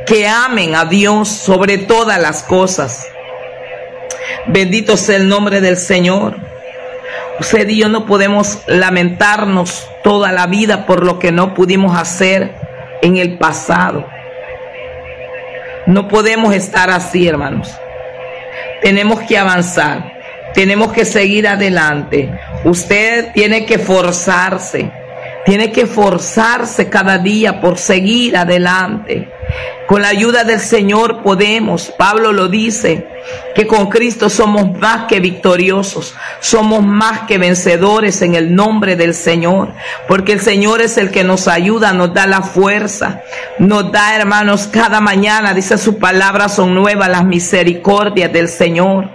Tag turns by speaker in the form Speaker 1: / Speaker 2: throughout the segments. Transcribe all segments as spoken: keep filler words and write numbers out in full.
Speaker 1: que amen a Dios sobre todas las cosas. Bendito sea el nombre del Señor. Usted y yo no podemos lamentarnos toda la vida por lo que no pudimos hacer en el pasado. No podemos estar así, hermanos. Tenemos que avanzar. Tenemos que seguir adelante. Usted tiene que forzarse. Tiene que forzarse cada día por seguir adelante. Con la ayuda del Señor podemos. Pablo lo dice, que con Cristo somos más que victoriosos. Somos más que vencedores en el nombre del Señor. Porque el Señor es el que nos ayuda, nos da la fuerza. Nos da, hermanos, cada mañana, dice su palabra, son nuevas las misericordias del Señor.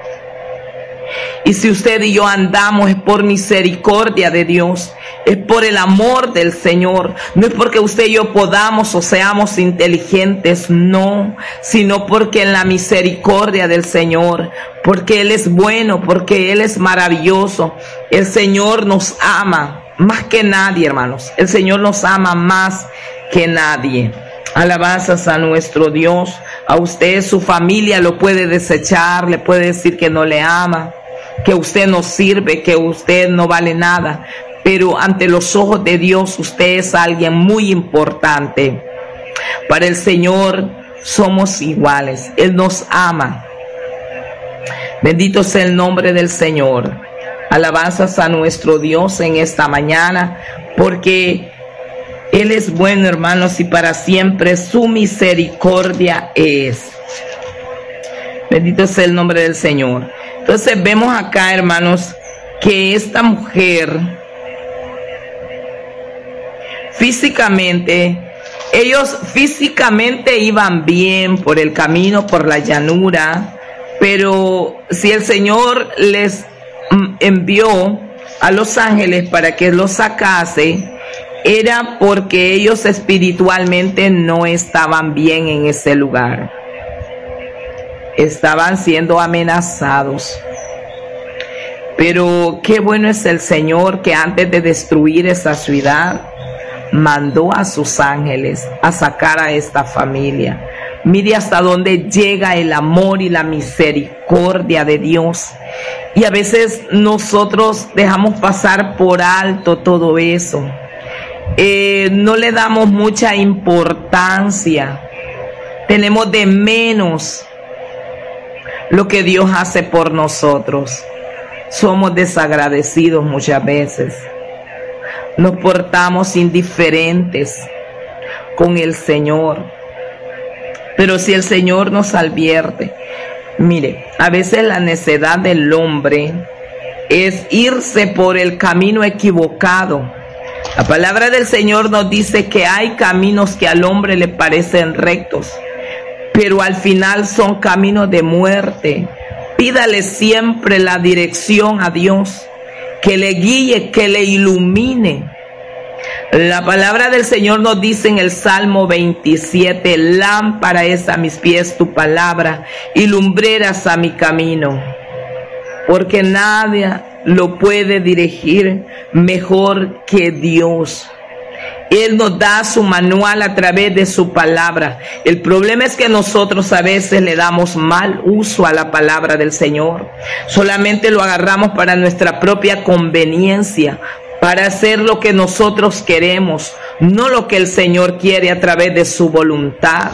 Speaker 1: Y si usted y yo andamos es por misericordia de Dios, es por el amor del Señor. No es porque usted y yo podamos o seamos inteligentes, no, sino porque en la misericordia del Señor, porque Él es bueno, porque Él es maravilloso. El Señor nos ama más que nadie, hermanos. El Señor nos ama más que nadie. Alabanzas a nuestro Dios. A usted, su familia lo puede desechar, le puede decir que no le ama, que usted no sirve, que usted no vale nada, pero ante los ojos de Dios usted es alguien muy importante. Para el Señor somos iguales. Él nos ama. Bendito sea el nombre del Señor. Alabanzas a nuestro Dios en esta mañana, porque Él es bueno, hermanos, y para siempre su misericordia es. Bendito sea el nombre del Señor. Entonces vemos acá, hermanos, que esta mujer físicamente, ellos físicamente iban bien por el camino, por la llanura, pero si el Señor les envió a los ángeles para que los sacase, era porque ellos espiritualmente no estaban bien en ese lugar. Estaban siendo amenazados. Pero qué bueno es el Señor, que antes de destruir esa ciudad mandó a sus ángeles a sacar a esta familia. Mire hasta dónde llega el amor y la misericordia de Dios. Y a veces nosotros dejamos pasar por alto todo eso. Eh, no le damos mucha importancia. Tenemos de menos lo que Dios hace por nosotros. Somos desagradecidos muchas veces. Nos portamos indiferentes con el Señor. Pero si el Señor nos advierte, mire, a veces la necedad del hombre es irse por el camino equivocado. La palabra del Señor nos dice que hay caminos que al hombre le parecen rectos, pero al final son caminos de muerte. Pídale siempre la dirección a Dios, que le guíe, que le ilumine. La palabra del Señor nos dice en el Salmo veintisiete, lámpara es a mis pies tu palabra y lumbreras a mi camino. Porque nadie lo puede dirigir mejor que Dios. Él nos da su manual a través de su palabra. El problema es que nosotros a veces le damos mal uso a la palabra del Señor. Solamente lo agarramos para nuestra propia conveniencia, para hacer lo que nosotros queremos, no lo que el Señor quiere a través de su voluntad.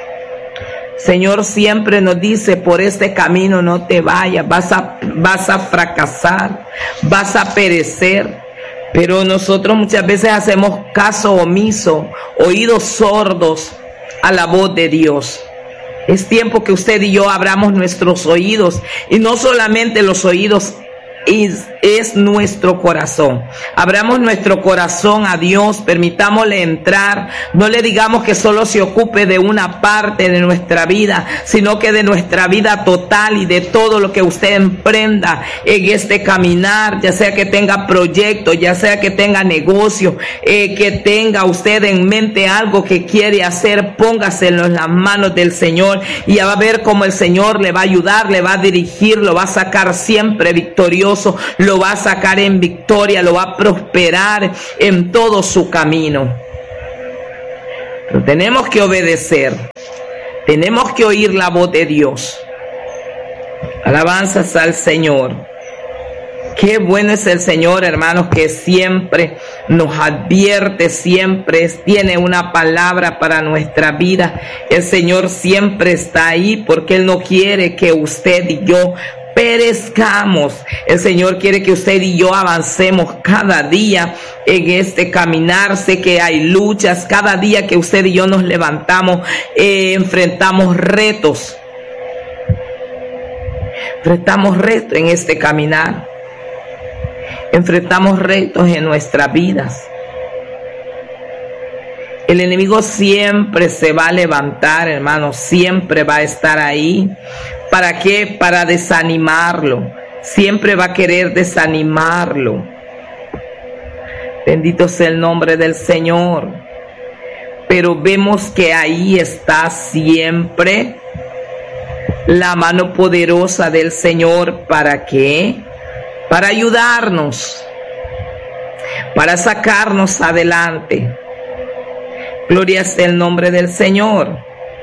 Speaker 1: Señor siempre nos dice, por este camino no te vayas, vas a, vas a fracasar, vas a perecer. Pero nosotros muchas veces hacemos caso omiso, oídos sordos a la voz de Dios. Es tiempo que usted y yo abramos nuestros oídos, y no solamente los oídos, es, es nuestro corazón. Abramos nuestro corazón a Dios, permitámosle entrar. No le digamos que solo se ocupe de una parte de nuestra vida, sino que de nuestra vida total y de todo lo que usted emprenda en este caminar, ya sea que tenga proyectos, ya sea que tenga negocio, eh, que tenga usted en mente algo que quiere hacer, póngaselo en las manos del Señor y va a ver cómo el Señor le va a ayudar, le va a dirigir, lo va a sacar siempre victorioso, lo va a sacar en victoria, lo va a prosperar en todo su camino. Pero tenemos que obedecer. Tenemos que oír la voz de Dios. Alabanzas al Señor. Qué bueno es el Señor, hermanos, que siempre nos advierte, siempre tiene una palabra para nuestra vida. El Señor siempre está ahí porque Él no quiere que usted y yo perezcamos. El Señor quiere que usted y yo avancemos cada día en este caminar. Sé que hay luchas, cada día que usted y yo nos levantamos, eh, enfrentamos retos. Enfrentamos retos en este caminar. Enfrentamos retos en nuestras vidas. El enemigo siempre se va a levantar, hermanos, siempre va a estar ahí. ¿Para qué? Para desanimarlo. Siempre va a querer desanimarlo. Bendito sea el nombre del Señor. Pero vemos que ahí está siempre la mano poderosa del Señor. ¿Para qué? Para ayudarnos, para sacarnos adelante. Gloria sea el nombre del Señor.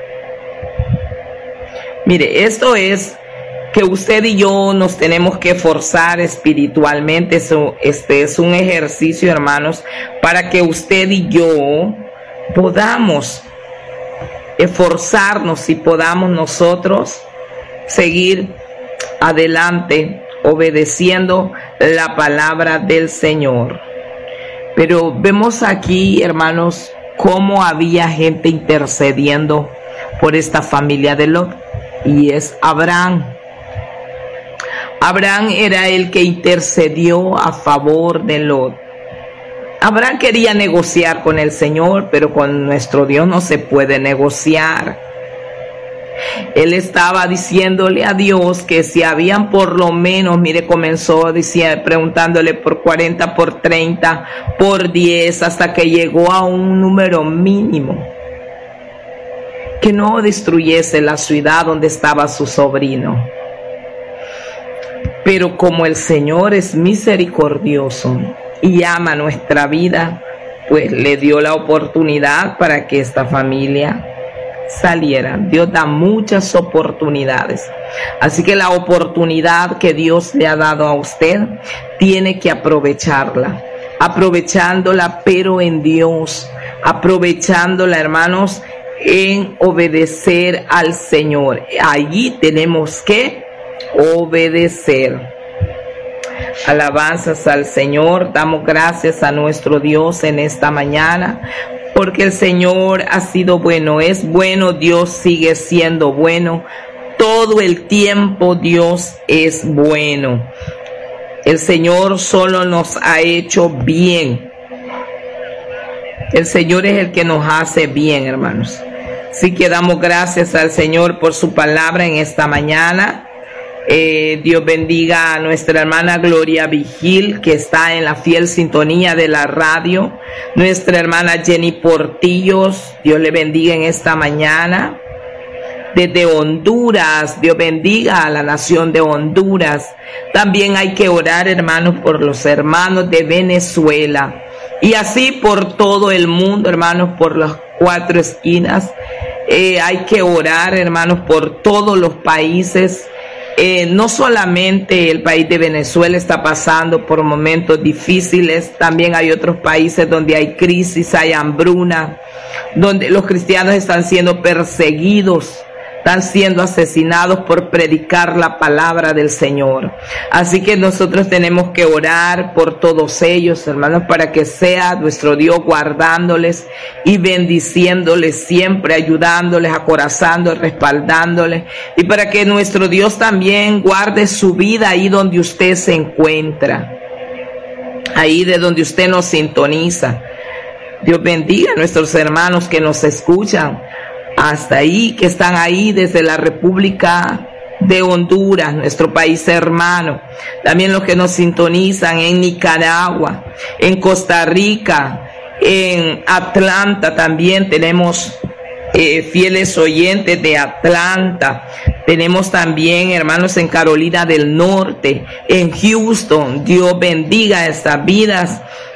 Speaker 1: Mire, esto es que usted y yo nos tenemos que forzar espiritualmente. Eso, este es un ejercicio, hermanos, para que usted y yo podamos esforzarnos y podamos nosotros seguir adelante obedeciendo la palabra del Señor. Pero vemos aquí, hermanos, cómo había gente intercediendo por esta familia de Lot, y es Abraham. Abraham era el que intercedió a favor de Lot. Abraham quería negociar con el Señor, pero con nuestro Dios no se puede negociar. Él estaba diciéndole a Dios que si habían por lo menos, mire, comenzó diciendo, preguntándole por cuarenta, por treinta, por diez, hasta que llegó a un número mínimo. Que no destruyese la ciudad donde estaba su sobrino. Pero como el Señor es misericordioso y ama nuestra vida, pues le dio la oportunidad para que esta familia saliera. Dios da muchas oportunidades. Así que la oportunidad que Dios le ha dado a usted, tiene que aprovecharla. Aprovechándola, pero en Dios. Aprovechándola, hermanos, en obedecer al Señor. Allí tenemos que obedecer. Alabanzas al Señor. Damos gracias a nuestro Dios en esta mañana, porque el Señor ha sido bueno, es bueno, Dios sigue siendo bueno. Todo el tiempo Dios es bueno. El Señor solo nos ha hecho bien. El Señor es el que nos hace bien, hermanos. Así que damos gracias al Señor por su palabra en esta mañana. Eh, Dios bendiga a nuestra hermana Gloria Vigil, que está en la fiel sintonía de la radio. Nuestra hermana Jenny Portillos, Dios le bendiga en esta mañana. Desde Honduras, Dios bendiga a la nación de Honduras. También hay que orar, hermanos, por los hermanos de Venezuela. Y así por todo el mundo, hermanos, por las cuatro esquinas. Eh, hay que orar, hermanos, por todos los países. Eh, no solamente el país de Venezuela está pasando por momentos difíciles, también hay otros países donde hay crisis, hay hambruna, donde los cristianos están siendo perseguidos, están siendo asesinados por predicar la palabra del Señor. Así que nosotros tenemos que orar por todos ellos, hermanos, para que sea nuestro Dios guardándoles y bendiciéndoles siempre, ayudándoles, acorazándoles, respaldándoles, y para que nuestro Dios también guarde su vida ahí donde usted se encuentra, ahí de donde usted nos sintoniza. Dios bendiga a nuestros hermanos que nos escuchan hasta ahí, que están ahí desde la República de Honduras, nuestro país hermano. También los que nos sintonizan en Nicaragua, en Costa Rica, en Atlanta. También tenemos eh, fieles oyentes de Atlanta. Tenemos también hermanos en Carolina del Norte, en Houston. Dios bendiga estas vidas.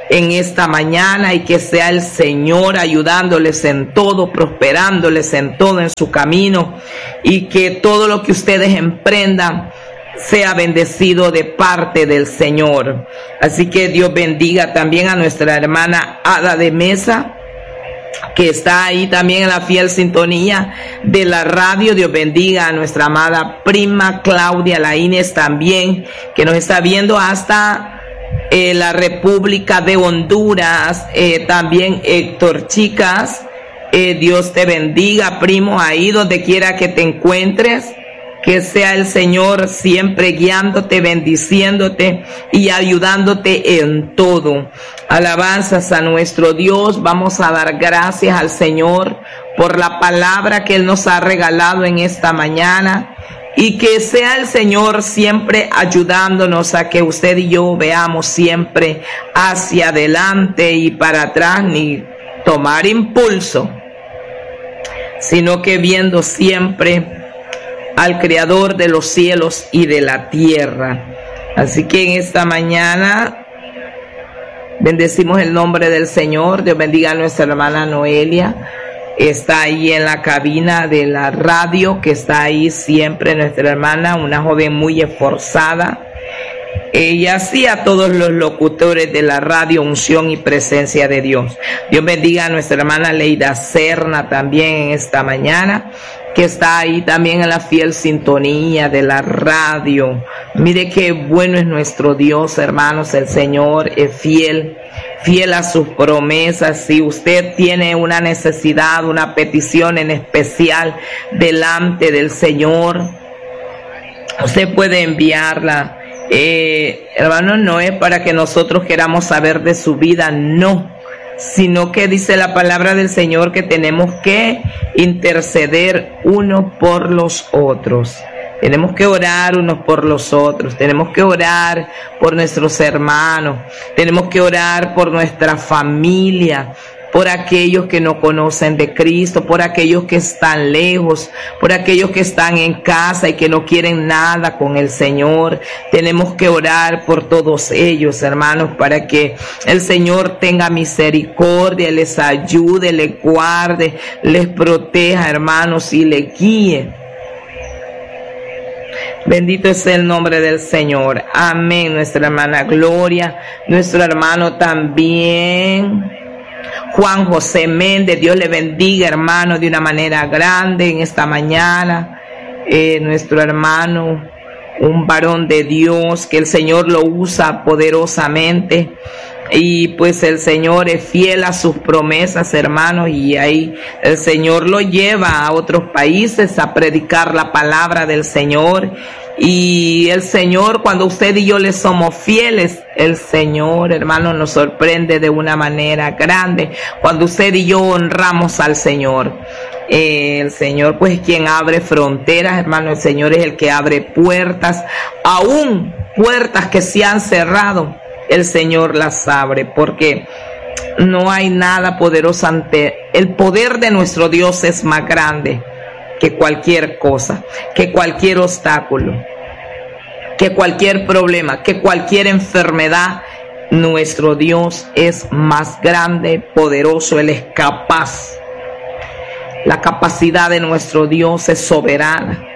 Speaker 1: en esta mañana, y que sea el Señor ayudándoles en todo, prosperándoles en todo en su camino, y que todo lo que ustedes emprendan sea bendecido de parte del Señor. Así que Dios bendiga también a nuestra hermana Ada de Mesa, que está ahí también en la fiel sintonía de la radio. Dios bendiga a nuestra amada prima Claudia Laínez también, que nos está viendo hasta eh, la República de Honduras. Eh, también Héctor Chicas, eh, Dios te bendiga, primo, ahí donde quiera que te encuentres. Que sea el Señor siempre guiándote, bendiciéndote y ayudándote en todo. Alabanzas a nuestro Dios. Vamos a dar gracias al Señor por la palabra que Él nos ha regalado en esta mañana. Y que sea el Señor siempre ayudándonos a que usted y yo veamos siempre hacia adelante y para atrás, ni tomar impulso, sino que viendo siempre al Creador de los cielos y de la tierra. Así que en esta mañana bendecimos el nombre del Señor. Dios bendiga a nuestra hermana Noelia. Está ahí en la cabina de la radio, que está ahí siempre nuestra hermana, una joven muy esforzada. Y así a todos los locutores de la radio, unción y presencia de Dios. Dios bendiga a nuestra hermana Leida Serna también en esta mañana, que está ahí también en la fiel sintonía de la radio. Mire qué bueno es nuestro Dios, hermanos. El Señor es fiel, fiel a sus promesas. Si usted tiene una necesidad, una petición en especial delante del Señor, usted puede enviarla. Eh, hermano, no es para que nosotros queramos saber de su vida, no, sino que dice la palabra del Señor que tenemos que interceder unos por los otros. Tenemos que orar unos por los otros, tenemos que orar por nuestros hermanos, tenemos que orar por nuestra familia, por aquellos que no conocen de Cristo, por aquellos que están lejos, por aquellos que están en casa y que no quieren nada con el Señor. Tenemos que orar por todos ellos, hermanos, para que el Señor tenga misericordia, les ayude, les guarde, les proteja, hermanos, y les guíe. Bendito es el nombre del Señor. Amén. Nuestra hermana Gloria, nuestro hermano también Juan José Méndez, Dios le bendiga, hermano, de una manera grande en esta mañana. Eh, nuestro hermano, un varón de Dios, que el Señor lo usa poderosamente. Y pues el Señor es fiel a sus promesas, hermanos, y ahí el Señor lo lleva a otros países a predicar la palabra del Señor. Y el Señor, cuando usted y yo le somos fieles, el Señor, hermano, nos sorprende de una manera grande. Cuando usted y yo honramos al Señor, eh, el Señor pues quien abre fronteras, hermano. El Señor es el que abre puertas, aún puertas que se han cerrado, el Señor las abre, porque no hay nada poderoso ante el poder de nuestro Dios. Es más grande que cualquier cosa, que cualquier obstáculo, que cualquier problema, que cualquier enfermedad. Nuestro Dios es más grande, poderoso, Él es capaz. La capacidad de nuestro Dios es soberana.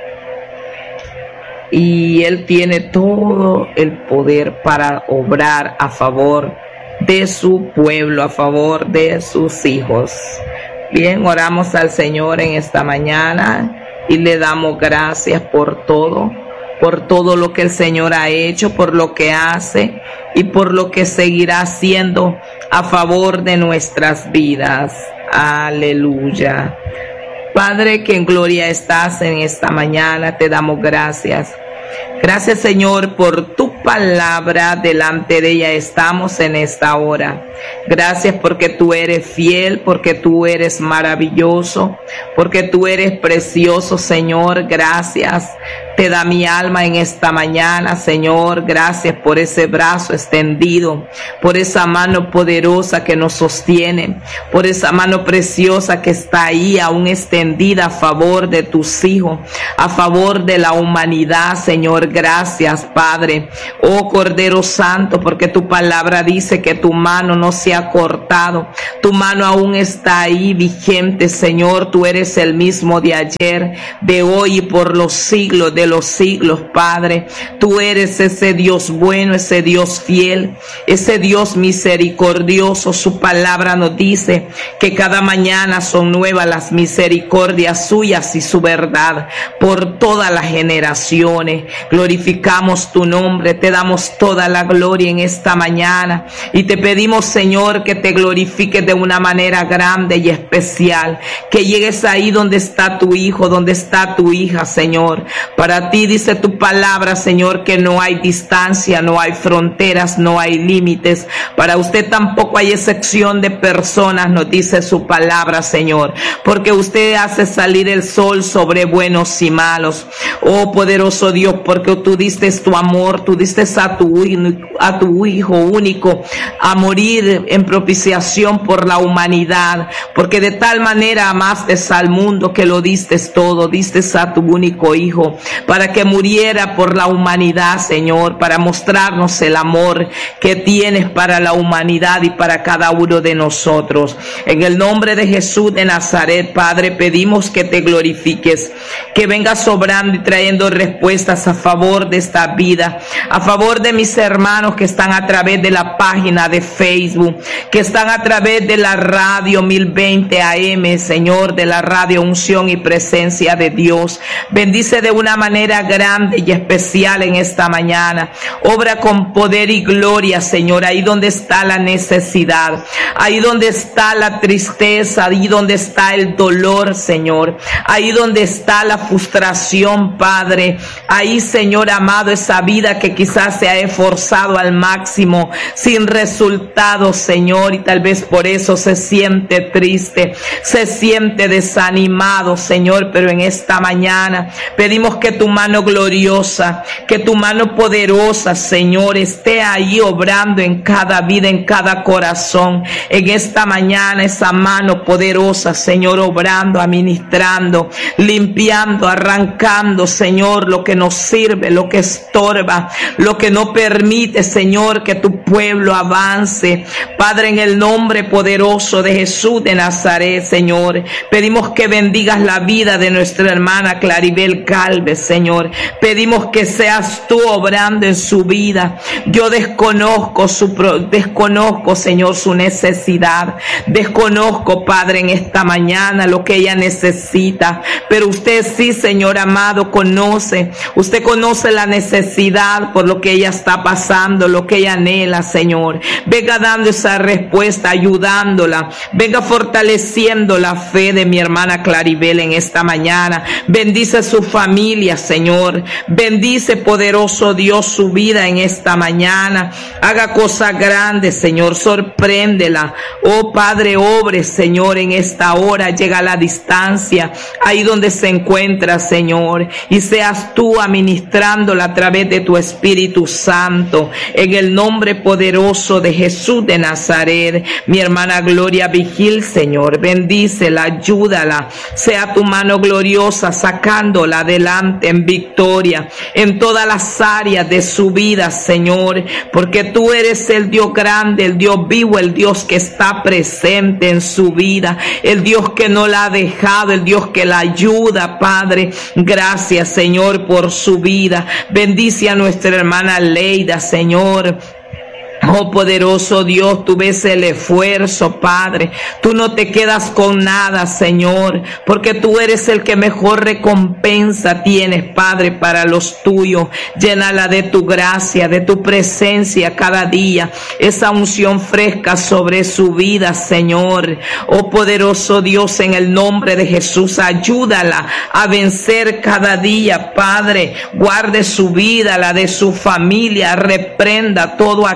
Speaker 1: Y Él tiene todo el poder para obrar a favor de su pueblo, a favor de sus hijos. Bien, oramos al Señor en esta mañana y le damos gracias por todo, por todo lo que el Señor ha hecho, por lo que hace y por lo que seguirá haciendo a favor de nuestras vidas. Aleluya. Padre, que en gloria estás en esta mañana, te damos gracias. Gracias, Señor, por tu palabra. Delante de ella estamos en esta hora. Gracias porque tú eres fiel, porque tú eres maravilloso, porque tú eres precioso, Señor. Gracias. Te da mi alma en esta mañana, Señor. Gracias por ese brazo extendido, por esa mano poderosa que nos sostiene, por esa mano preciosa que está ahí aún extendida a favor de tus hijos, a favor de la humanidad, Señor. Gracias, Padre. Oh Cordero Santo, porque tu palabra dice que tu mano no se ha cortado, tu mano aún está ahí vigente, Señor. Tú eres el mismo de ayer, de hoy y por los siglos de los siglos, Padre. Tú eres ese Dios bueno, ese Dios fiel, ese Dios misericordioso. Su palabra nos dice que cada mañana son nuevas las misericordias suyas y su verdad por todas las generaciones. Glorificamos tu nombre, te damos toda la gloria en esta mañana y te pedimos, Señor, que te glorifiques de una manera grande y especial, que llegues ahí donde está tu hijo, donde está tu hija, Señor. Para ti dice tu palabra, Señor, que no hay distancia, no hay fronteras, no hay límites. Para usted tampoco hay excepción de personas, nos dice su palabra, Señor, porque usted hace salir el sol sobre buenos y malos. Oh poderoso Dios, porque tú diste tu amor, tú diste a tu, a tu hijo único a morir en propiciación por la humanidad, porque de tal manera amaste al mundo que lo diste todo, diste a tu único hijo para que muriera por la humanidad, Señor, para mostrarnos el amor que tienes para la humanidad y para cada uno de nosotros. En el nombre de Jesús de Nazaret, Padre, pedimos que te glorifiques, que vengas sobrando y trayendo respuestas a favor de esta vida, a favor de mis hermanos que están a través de la página de Facebook, que están a través de la radio mil veinte A M, Señor, de la radio Unción y Presencia de Dios. Bendice de una manera grande y especial en esta mañana. Obra con poder y gloria, Señor, ahí donde está la necesidad, ahí donde está la tristeza, ahí donde está el dolor, Señor, ahí donde está la frustración, Padre. Ahí, Señor amado, esa vida que quizás se ha esforzado al máximo sin resultados, Señor, y tal vez por eso se siente triste, se siente desanimado, Señor, pero en esta mañana pedimos que tu mano gloriosa, que tu mano poderosa, Señor, esté ahí obrando en cada vida, en cada corazón. En esta mañana esa mano poderosa, Señor, obrando, administrando, limpiando, arrancando, Señor, lo que nos sirve, lo que estorba, lo que no permite, Señor, que tu pueblo avance. Padre, en el nombre poderoso de Jesús de Nazaret, Señor, pedimos que bendigas la vida de nuestra hermana Claribel Calves, Señor. Pedimos que seas tú obrando en su vida. Yo desconozco su desconozco, Señor, su necesidad. Desconozco, Padre, en esta mañana lo que ella necesita, pero usted sí, Señor amado, conoce. Usted conoce la necesidad por lo que ella está pasando, lo que ella anhela, Señor. Venga dando esa respuesta, ayudándola. Venga fortaleciendo la fe de mi hermana Claribel en esta mañana. Bendice su familia, Señor. Bendice, poderoso Dios, su vida en esta mañana. Haga cosas grandes, Señor. Sorpréndela. Oh Padre, obre, Señor, en esta hora. Llega a la distancia, ahí donde se encuentra, Señor, y seas tú administrándola a través de tu Espíritu Santo. En el nombre poderoso de Jesús de Nazaret, mi hermana Gloria Vigil, Señor, bendícela, ayúdala. Sea tu mano gloriosa sacándola adelante en victoria en todas las áreas de su vida, Señor, porque tú eres el Dios grande, el Dios vivo, el Dios que está presente en su vida, el Dios que no la ha dejado, el Dios que la ayuda, Padre. Gracias, Señor, por su vida. Bendice a nuestra hermana Leida, Señor. Oh poderoso Dios, tú ves el esfuerzo, Padre. Tú no te quedas con nada, Señor, porque tú eres el que mejor recompensa tienes, Padre, para los tuyos. Llénala de tu gracia, de tu presencia cada día, esa unción fresca sobre su vida, Señor. Oh poderoso Dios, en el nombre de Jesús, ayúdala a vencer cada día, Padre. Guarde su vida, la de su familia, reprenda todo aquello,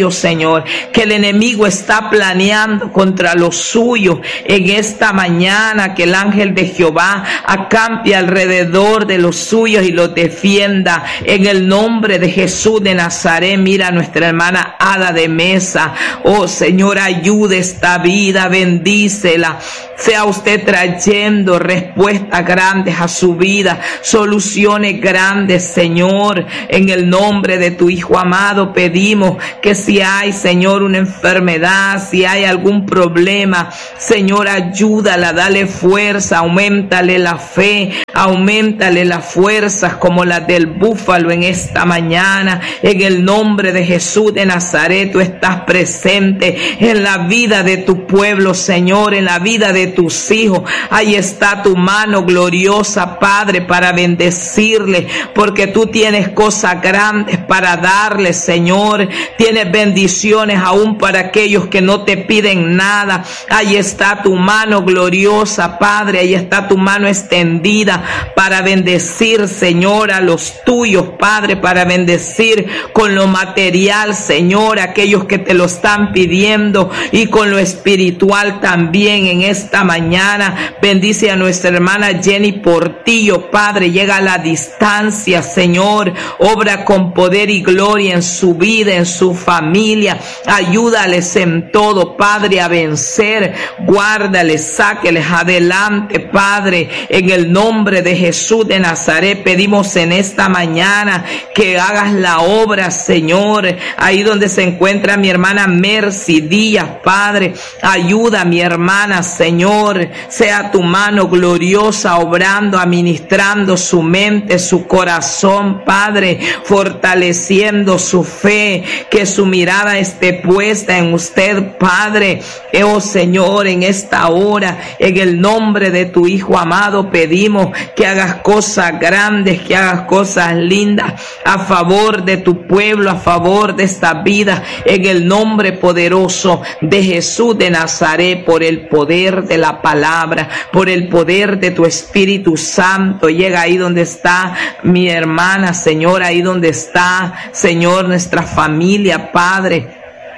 Speaker 1: suyos, Señor, que el enemigo está planeando contra los suyos en esta mañana, que el ángel de Jehová acampe alrededor de los suyos y los defienda en el nombre de Jesús de Nazaret. Mira a nuestra hermana Ada de Mesa, oh Señor, ayude esta vida, bendícela, sea usted trayendo respuestas grandes a su vida, soluciones grandes, Señor, en el nombre de tu Hijo amado. Pedimos que si hay, Señor, una enfermedad, si hay algún problema, Señor, ayúdala, dale fuerza, auméntale la fe, auméntale las fuerzas como las del búfalo en esta mañana. En el nombre de Jesús de Nazaret, tú estás presente en la vida de tu pueblo, Señor, en la vida de tus hijos. Ahí está tu mano gloriosa, Padre, para bendecirle, porque tú tienes cosas grandes para darle, Señor. Tienes bendiciones aún para aquellos que no te piden nada. Ahí está tu mano gloriosa, Padre. Ahí está tu mano extendida para bendecir, Señor, a los tuyos, Padre, para bendecir con lo material, Señor, aquellos que te lo están pidiendo, y con lo espiritual también en esta mañana. Bendice a nuestra hermana Jenny Portillo, Padre, llega a la distancia, Señor, obra con poder y gloria en su vida, en su familia, ayúdales en todo, Padre, a vencer, guárdales, sáqueles adelante, Padre, en el nombre de Jesús de Nazaret. Pedimos en esta mañana que hagas la obra, Señor, ahí donde se encuentra mi hermana Mercy Díaz, Padre, ayuda a mi hermana, Señor, sea tu mano gloriosa obrando, administrando su mente, su corazón, Padre, fortaleciendo su fe, que su mirada esté puesta en usted, Padre. Oh Señor, en esta hora, en el nombre de tu Hijo amado, pedimos que hagas cosas grandes, que hagas cosas lindas a favor de tu pueblo, a favor de esta vida, en el nombre poderoso de Jesús de Nazaret, por el poder de la palabra, por el poder de tu Espíritu Santo. Llega ahí donde está mi hermana, Señor, ahí donde está, Señor, nuestra familia, Padre,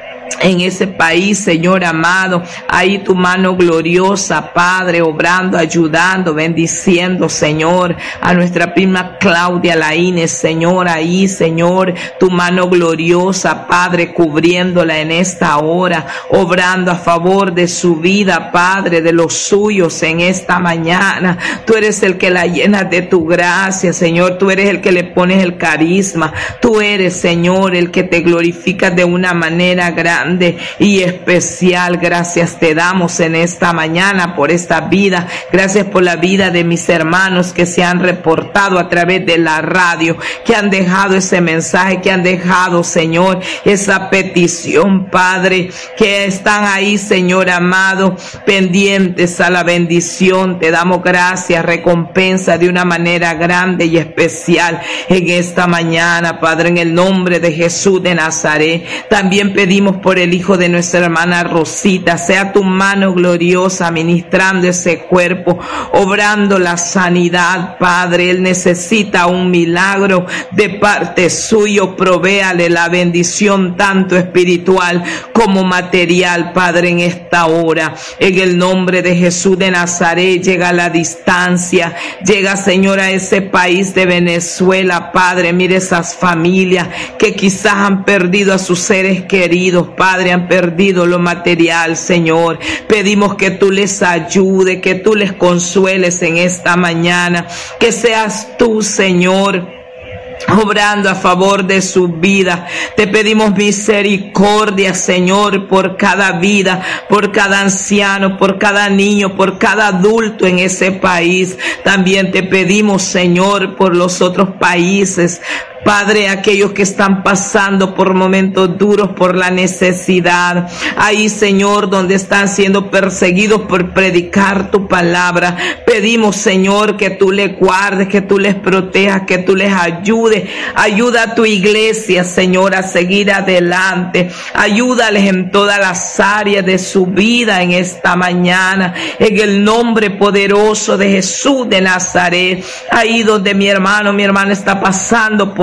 Speaker 1: en ese país, Señor amado, ahí tu mano gloriosa, Padre, obrando, ayudando, bendiciendo, Señor, a nuestra prima Claudia Laínez, Señor, ahí, Señor, tu mano gloriosa, Padre, cubriéndola en esta hora, obrando a favor de su vida, Padre, de los suyos en esta mañana. Tú eres el que la llenas de tu gracia, Señor, tú eres el que le pones el carisma, tú eres, Señor, el que te glorificas de una manera grande y especial. Gracias te damos en esta mañana por esta vida. Gracias por la vida de mis hermanos que se han reportado a través de la radio, que han dejado ese mensaje, que han dejado, Señor, esa petición, Padre, que están ahí, Señor amado, pendientes a la bendición. Te damos gracias, recompensa de una manera grande y especial en esta mañana, Padre, en el nombre de Jesús de Nazaret. También pedimos por el hijo de nuestra hermana Rosita, sea tu mano gloriosa ministrando ese cuerpo, obrando la sanidad, Padre. Él necesita un milagro de parte suyo, provéale la bendición tanto espiritual como material, Padre, en esta hora, en el nombre de Jesús de Nazaret. Llega a la distancia, llega, Señor, a ese país de Venezuela, Padre. Mire esas familias que quizás han perdido a sus seres queridos, Padre, han perdido lo material, Señor. Pedimos que tú les ayudes, que tú les consueles en esta mañana, que seas tú, Señor, obrando a favor de su vida. Te pedimos misericordia, Señor, por cada vida, por cada anciano, por cada niño, por cada adulto en ese país. También te pedimos, Señor, por los otros países, Padre, aquellos que están pasando por momentos duros, por la necesidad. Ahí, Señor, donde están siendo perseguidos por predicar tu palabra. Pedimos, Señor, que tú les guardes, que tú les protejas, que tú les ayudes. Ayuda a tu iglesia, Señor, a seguir adelante. Ayúdales en todas las áreas de su vida en esta mañana. En el nombre poderoso de Jesús de Nazaret. Ahí donde mi hermano, mi hermana está pasando por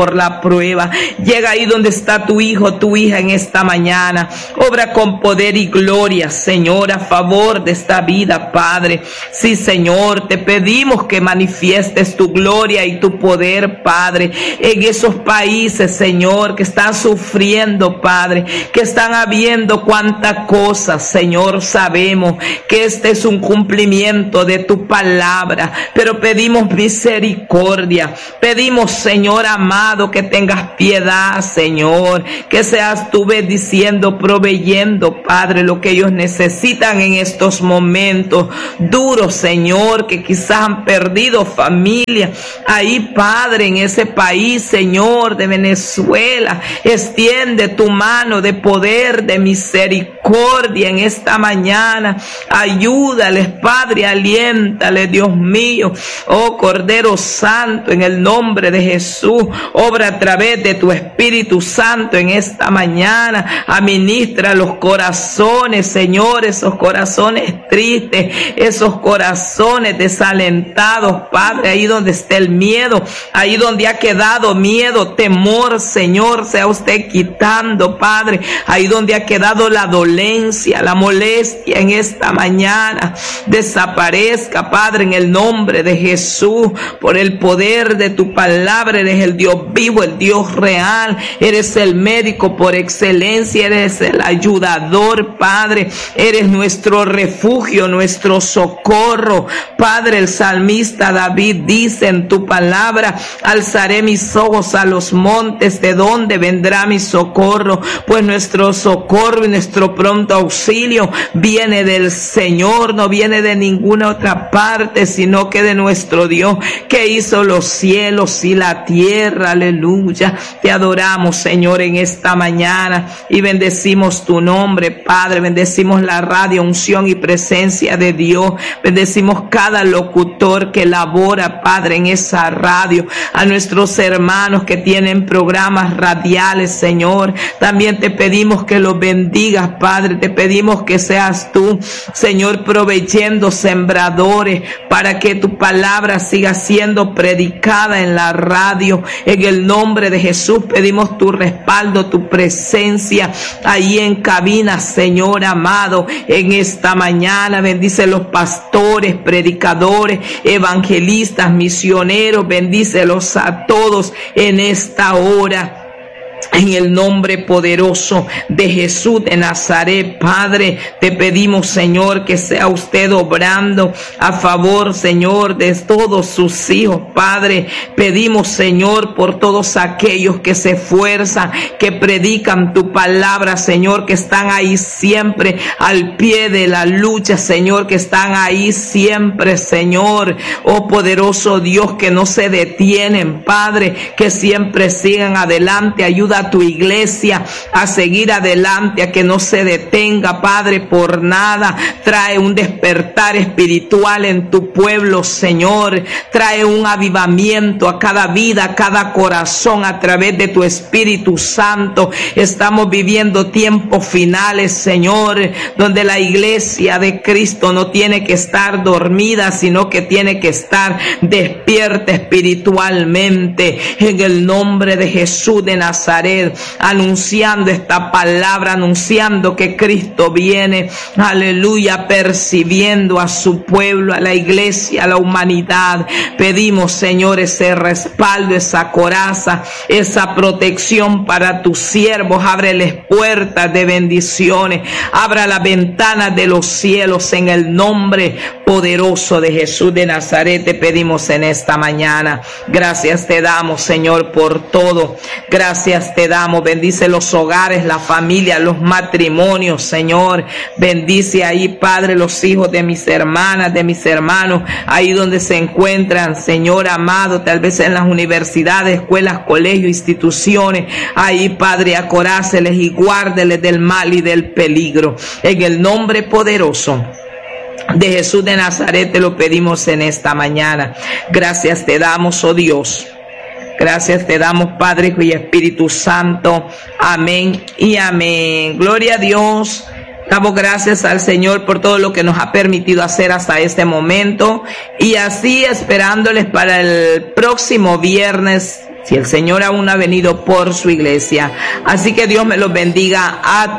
Speaker 1: por la prueba. Llega ahí donde está tu hijo, tu hija en esta mañana. Obra con poder y gloria, Señor, a favor de esta vida, Padre. Sí, Señor, te pedimos que manifiestes tu gloria y tu poder, Padre, en esos países, Señor, que están sufriendo, Padre, que están habiendo cuántas cosas, Señor. Sabemos que este es un cumplimiento de tu palabra, pero pedimos misericordia. Pedimos, Señor amado, que tengas piedad, Señor, que seas tú bendiciendo, proveyendo, Padre, lo que ellos necesitan en estos momentos duros, Señor, que quizás han perdido familia ahí, Padre, en ese país, Señor, de Venezuela. Extiende tu mano de poder, de misericordia en esta mañana. Ayúdales, Padre, aliéntales, Dios mío. Oh Cordero Santo, en el nombre de Jesús, obra a través de tu Espíritu Santo en esta mañana. Administra los corazones, Señor, esos corazones tristes, esos corazones desalentados, Padre, ahí donde está el miedo, ahí donde ha quedado miedo, temor, Señor, sea usted quitando, Padre, ahí donde ha quedado la dolencia, la molestia en esta mañana, desaparezca, Padre, en el nombre de Jesús, por el poder de tu palabra. Eres el Dios vivo, el Dios real, eres el médico por excelencia, eres el ayudador, Padre, eres nuestro refugio, nuestro socorro, Padre. El salmista David dice en tu palabra: alzaré mis ojos a los montes, ¿de dónde vendrá mi socorro? Pues nuestro socorro y nuestro pronto auxilio viene del Señor, no viene de ninguna otra parte, sino que de nuestro Dios, que hizo los cielos y la tierra. Aleluya. Te adoramos, Señor, en esta mañana y bendecimos tu nombre, Padre. Bendecimos la radio, unción y presencia de Dios. Bendecimos cada locutor que labora, Padre, en esa radio. A nuestros hermanos que tienen programas radiales, Señor, también te pedimos que los bendigas, Padre. Te pedimos que seas tú, Señor, proveyendo sembradores para que tu palabra siga siendo predicada en la radio. En el nombre de Jesús pedimos tu respaldo, tu presencia ahí en cabina, Señor amado, en esta mañana. Bendice los pastores, predicadores, evangelistas, misioneros, bendícelos a todos en esta hora. En el nombre poderoso de Jesús de Nazaret, Padre, te pedimos, Señor, que sea usted obrando a favor, Señor, de todos sus hijos, Padre. Pedimos, Señor, por todos aquellos que se esfuerzan, que predican tu palabra, Señor, que están ahí siempre al pie de la lucha, Señor, que están ahí siempre, Señor. Oh poderoso Dios, que no se detienen, Padre, que siempre sigan adelante. Ayuda a tu iglesia a seguir adelante, a que no se detenga, Padre, por nada. Trae un despertar espiritual en tu pueblo, Señor. Trae un avivamiento a cada vida, a cada corazón a través de tu Espíritu Santo. Estamos viviendo tiempos finales, Señor, donde la iglesia de Cristo no tiene que estar dormida, sino que tiene que estar despierta espiritualmente. En el nombre de Jesús de Nazaret, anunciando esta palabra, anunciando que Cristo viene, aleluya, percibiendo a su pueblo, a la iglesia, a la humanidad. Pedimos, Señor, ese respaldo, esa coraza, esa protección para tus siervos. Ábreles puertas de bendiciones, abra las ventanas de los cielos en el nombre poderoso de Jesús de Nazaret. Te pedimos en esta mañana. Gracias te damos, Señor, por todo. Gracias te damos. Bendice los hogares, la familia, los matrimonios, Señor. Bendice ahí, Padre, los hijos de mis hermanas, de mis hermanos, ahí donde se encuentran, Señor amado, tal vez en las universidades, escuelas, colegios, instituciones. Ahí, Padre, acoráceles y guárdeles del mal y del peligro. En el nombre poderoso de Jesús de Nazaret te lo pedimos en esta mañana. Gracias te damos, oh Dios. Gracias te damos, Padre, Hijo y Espíritu Santo. Amén y amén. Gloria a Dios. Damos gracias al Señor por todo lo que nos ha permitido hacer hasta este momento. Y así esperándoles para el próximo viernes, si el Señor aún no ha venido por su iglesia. Así que Dios me los bendiga a